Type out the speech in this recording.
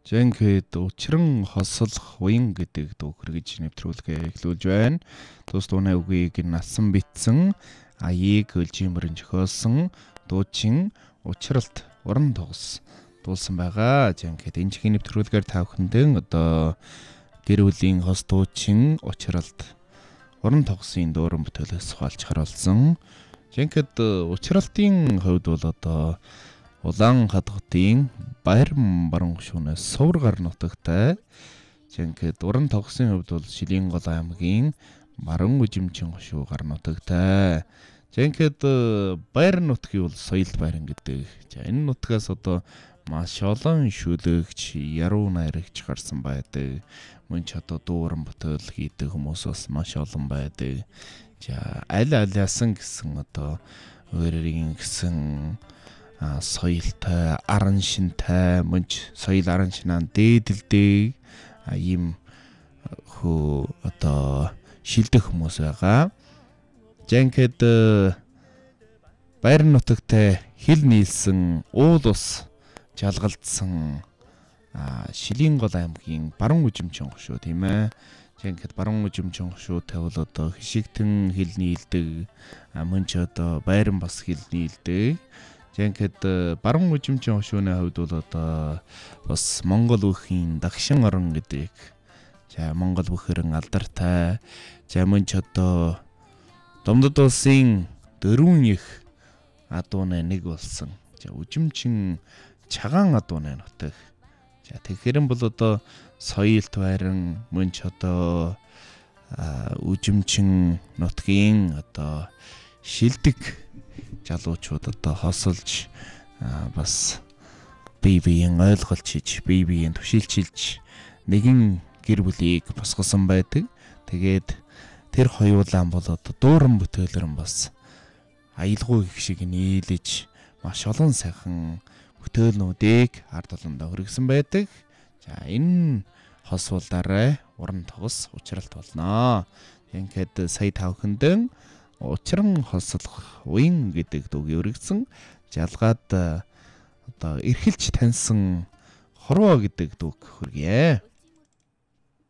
Жинхэнэ учран хослох уян гэдэг дуу хүргэж нэвтрүүлгээ эхлүүлж байна. Тус дууны үгийг насан битсэн аяыг өлжимөрөн зохиолсон дуучин учралт уран тогс дуулсан байгаа. Жинхэнэ энэ чихийн нэвтрүүлгээр та бүхэндээ одоо гэр бүлийн хос дуучин учралт уран тогсын дууран бүтээлээс хаалж харуулсан. Жинхэнэ учралтын хувьд бол одоо Улаан хадгатын Баярм баруун гүшүүнээс Сувргар нутагтай. Жинхэнэ уран тогсын хувьд бол Шилэнгол аймгийн Баруун Үжимчин гүшүү гар нутагтай. Жинхэнэ Баяр нутгийн бол соёл байран гэдэг. За энэ нутгаас одоо маш олон шүлэгч, яруу найрагч гарсан байдаг. Мөн ч одоо дууран бүтээл хийдэг хүмүүс бас маш олон байдаг. За аль алиасан гэсэн одоо өөрийн гэсэн соёлтой, аран шинтэй, мөнч соёл аран шинаан дээдэлдэг ийм хөө одоо шилдэг хүмүүс байгаа. Жинхэнэ Баяр нутагтай хил нийлсэн уул ус жалгалдсан Шилэнгол аймгийн Баруун Үжимчин гүшүү тийм ээ. Жинхэнэ Баруун Үжимчин гүшүүтэй бол одоо хишигтэн хил нийлдэг, мөн ч одоо Баярн бас хил нийлдэг. Жинхэнэ Баруун Үжимчин гүшүүний хувьд бол одоо бас Монгол бүхийн дагшин орон гэдэг. За Монгол бүхэрэн алдартай. За мөн ч одоо Домдод улсын дөрвөн их адууны нэг болсон. За Үжимчин Чагаан адууны нутаг. За тэгэхээр бол одоо соёлт байран мөн ч одоо Үжимчин нутгийн одоо шилдэг залуучууд одоо хосолж бас бие биеийн ойлголч хийж, бие биеийн түшилчилж нэгэн гэр бүлийг босгосон байдаг. Тэгээд тэр хоёулаан бол одоо дууран бүтээлэрэн бас аялгүй их шиг нийлж маш олон сайхан бүтээлнүүдийг ард олондоо хүргэсэн байдаг. За энэ хос бол дараа уран тогс учралт болно. Ингээд сая тавхандэн учран хослох уян гэдэг дууг өргөсөн. Жалгаад одоо эрхэлж таньсан хорвоо гэдэг дууг хүргье.